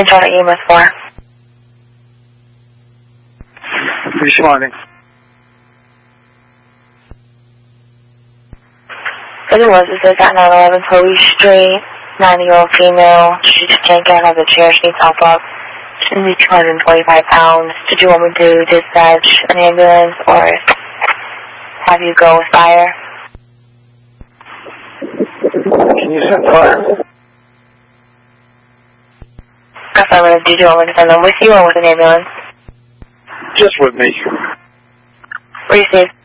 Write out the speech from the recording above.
Central EMS 4. Responding. 31, this is at 911 Police Street. 90-year-old female. She's janking out of the chair. She needs help up. She's going to be 225 pounds. Did you want me to dispatch an ambulance or have you go with fire? Can you send fire? Affirmative. Did you want me to send them with you or with an ambulance? Just with me. Receive.